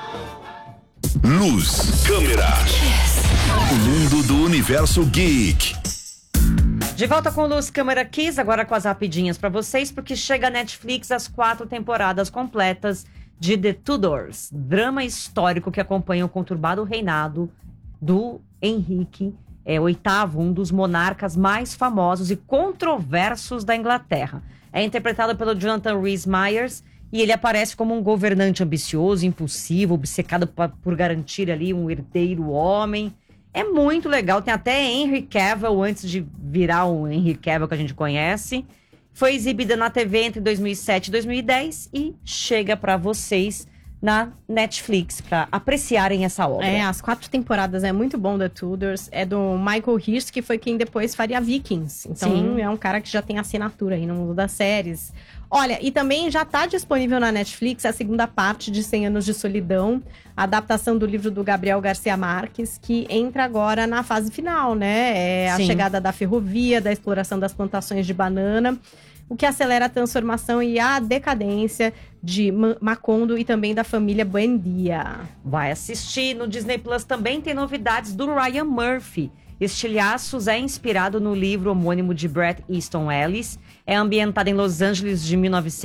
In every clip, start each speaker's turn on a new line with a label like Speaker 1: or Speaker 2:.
Speaker 1: Luz, câmera. O mundo do universo geek.
Speaker 2: De volta com Luz, Câmera, Kiss, agora com as rapidinhas pra vocês, porque chega a Netflix as 4 temporadas completas de The Tudors, drama histórico que acompanha o conturbado reinado do Henrique VIII, um dos monarcas mais famosos e controversos da Inglaterra. É interpretado pelo Jonathan Rhys-Meyers e ele aparece como um governante ambicioso, impulsivo, obcecado por garantir ali um herdeiro homem. É muito legal, tem até Henry Cavill antes de virar o Henry Cavill que a gente conhece. Foi exibida na TV entre 2007 e 2010 e chega pra vocês na Netflix para apreciarem essa obra.
Speaker 3: As 4 temporadas é muito bom, The Tudors. É do Michael Hirst, que foi quem depois faria Vikings. Então Sim. É um cara que já tem assinatura aí no mundo das séries. Olha, e também já está disponível na Netflix a segunda parte de 100 Anos de Solidão, a adaptação do livro do Gabriel Garcia Marques, que entra agora na fase final, né? A chegada da ferrovia, da exploração das plantações de banana, o que acelera a transformação e a decadência de Macondo e também da família Buendia.
Speaker 2: Vai assistir. No Disney Plus também tem novidades do Ryan Murphy. Estilhaços é inspirado no livro homônimo de Bret Easton Ellis. É ambientada em Los Angeles de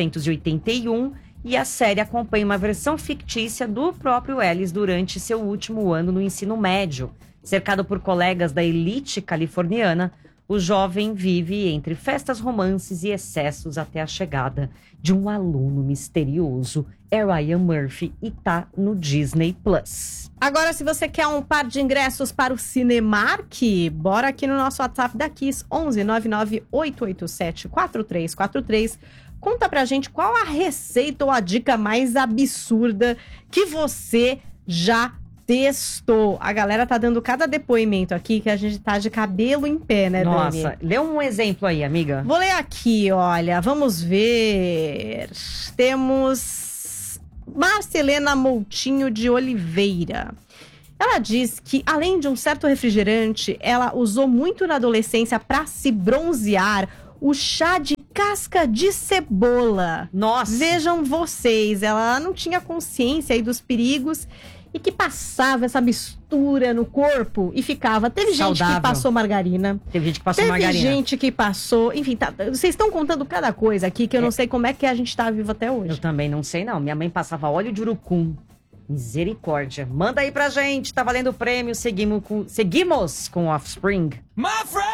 Speaker 2: 1981 e a série acompanha uma versão fictícia do próprio Ellis durante seu último ano no ensino médio. Cercado por colegas da elite californiana, o jovem vive entre festas, romances e excessos até a chegada de um aluno misterioso. É Ryan Murphy e tá no Disney Plus.
Speaker 3: Agora, se você quer um par de ingressos para o Cinemark, bora aqui no nosso WhatsApp da Kiss, 11 99 887 4343. Conta pra gente qual a receita ou a dica mais absurda que você já testou. A galera tá dando cada depoimento aqui que a gente tá de cabelo em pé, né, Dani?
Speaker 2: Nossa, lê um exemplo aí, amiga.
Speaker 3: Vou ler aqui, olha, vamos ver. Temos Marcelena Moutinho de Oliveira. Ela diz que, além de um certo refrigerante, ela usou muito na adolescência pra se bronzear o chá de casca de cebola.
Speaker 2: Nossa!
Speaker 3: Vejam vocês, ela não tinha consciência aí dos perigos e que passava essa mistura no corpo e ficava. Teve
Speaker 2: saudável.
Speaker 3: Gente que passou margarina.
Speaker 2: Teve gente que passou margarina.
Speaker 3: Teve gente que passou. Enfim, vocês estão contando cada coisa aqui que eu não sei como é que a gente tá vivo até hoje.
Speaker 2: Eu também não sei, não. Minha mãe passava óleo de urucum. Misericórdia. Manda aí pra gente. Tá valendo o prêmio. Seguimos com Offspring.
Speaker 4: My friend!